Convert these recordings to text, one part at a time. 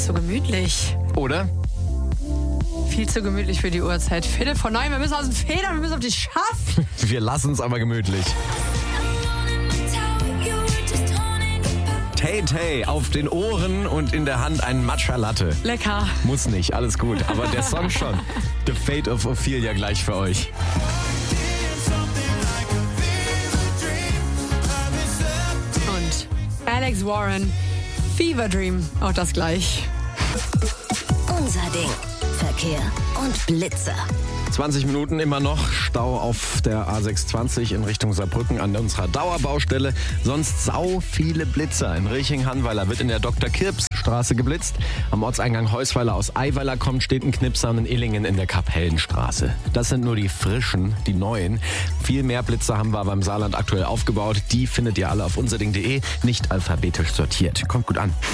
ist so gemütlich. Oder? Viel zu gemütlich für die Uhrzeit. 8:45, wir müssen aus den Federn, wir müssen auf die Schaft. Wir lassen es aber gemütlich. Tay auf den Ohren und in der Hand ein Matcha Latte. Lecker. Muss nicht, alles gut. Aber der Song schon. The Fate of Ophelia gleich für euch. Und Alex Warren, Fever Dream, auch das gleich. Unser Ding. Verkehr und Blitzer. 20 Minuten immer noch Stau auf der A620 in Richtung Saarbrücken an unserer Dauerbaustelle. Sonst sau viele Blitzer. In Reching-Hannweiler wird in der Dr.-Kirps-Straße geblitzt. Am Ortseingang Heusweiler aus Eiweiler steht ein Knipser und in Illingen in der Kapellenstraße. Das sind nur die frischen, die neuen. Viel mehr Blitzer haben wir beim Saarland aktuell aufgebaut. Die findet ihr alle auf unserding.de, nicht alphabetisch sortiert. Kommt gut an.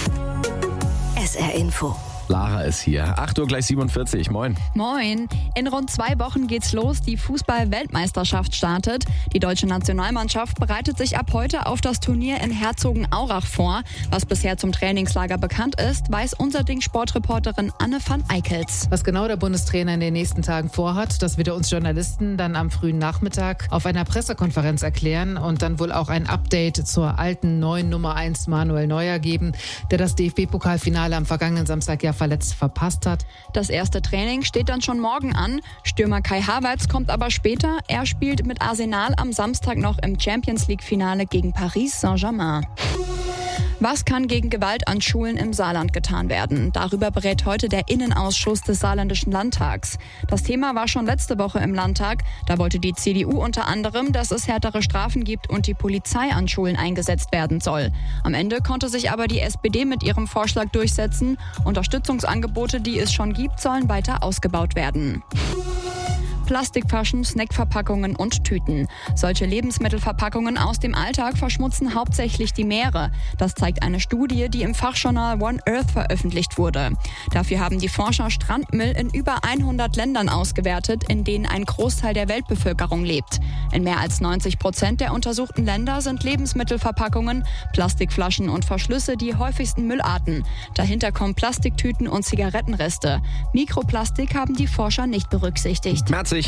SR Info. Lara ist hier. 8:47 Uhr. Moin. Moin. In rund 2 Wochen geht's los. Die Fußball-Weltmeisterschaft startet. Die deutsche Nationalmannschaft bereitet sich ab heute auf das Turnier in Herzogenaurach vor. Was bisher zum Trainingslager bekannt ist, weiß unser Ding-Sportreporterin Anne van Eickels. Was genau der Bundestrainer in den nächsten Tagen vorhat, das wird er uns Journalisten dann am frühen Nachmittag auf einer Pressekonferenz erklären und dann wohl auch ein Update zur alten neuen Nummer 1 Manuel Neuer geben, der das DFB-Pokalfinale am vergangenen Samstag ja verletzt verpasst hat. Das erste Training steht dann schon morgen an. Stürmer Kai Havertz kommt aber später. Er spielt mit Arsenal am Samstag noch im Champions-League-Finale gegen Paris Saint-Germain. Was kann gegen Gewalt an Schulen im Saarland getan werden? Darüber berät heute der Innenausschuss des Saarländischen Landtags. Das Thema war schon letzte Woche im Landtag. Da wollte die CDU unter anderem, dass es härtere Strafen gibt und die Polizei an Schulen eingesetzt werden soll. Am Ende konnte sich aber die SPD mit ihrem Vorschlag durchsetzen. Unterstützungsangebote, die es schon gibt, sollen weiter ausgebaut werden. Plastikflaschen, Snackverpackungen und Tüten. Solche Lebensmittelverpackungen aus dem Alltag verschmutzen hauptsächlich die Meere. Das zeigt eine Studie, die im Fachjournal One Earth veröffentlicht wurde. Dafür haben die Forscher Strandmüll in über 100 Ländern ausgewertet, in denen ein Großteil der Weltbevölkerung lebt. In mehr als 90% der untersuchten Länder sind Lebensmittelverpackungen, Plastikflaschen und Verschlüsse die häufigsten Müllarten. Dahinter kommen Plastiktüten und Zigarettenreste. Mikroplastik haben die Forscher nicht berücksichtigt. Merzig.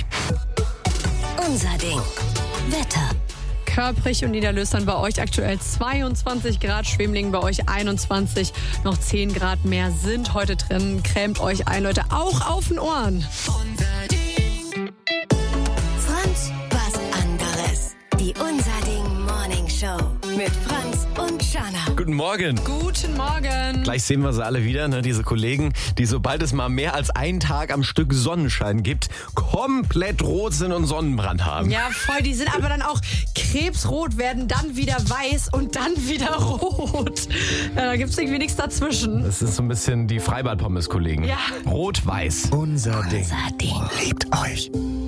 Unser Ding. Wetter. Körprig und niederlösern bei euch aktuell 22 Grad, Schwemlingen bei euch 21, noch 10 Grad mehr sind heute drin. Cremt euch ein, Leute, auch auf den Ohren. Franz, was anderes. Die Unser Ding Morning Show mit Franz und Shanna. Guten Morgen. Guten Morgen. Gleich sehen wir sie alle wieder, ne? Diese Kollegen, die sobald es mal mehr als einen Tag am Stück Sonnenschein gibt, komplett rot sind und Sonnenbrand haben. Ja, voll, die sind aber dann auch krebsrot, werden dann wieder weiß und dann wieder rot. Da gibt's irgendwie nichts dazwischen. Das ist so ein bisschen die Freibad-Pommes-Kollegen. Ja. Rot-Weiß. Unser Ding. Liebt euch.